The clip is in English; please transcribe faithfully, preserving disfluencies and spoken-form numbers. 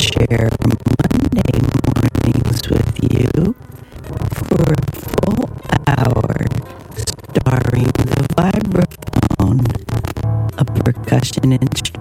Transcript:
share Monday mornings with you for a full hour, starring the vibraphone, a percussion instrument